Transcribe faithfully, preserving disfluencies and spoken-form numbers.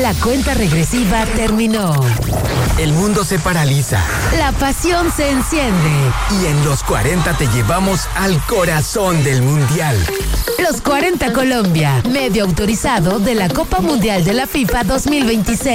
La cuenta regresiva terminó. El mundo se paraliza. La pasión se enciende. Y en los cuarenta te llevamos al corazón del Mundial. Los cuarenta Colombia, medio autorizado de la Copa Mundial de la FIFA dos mil veintiséis.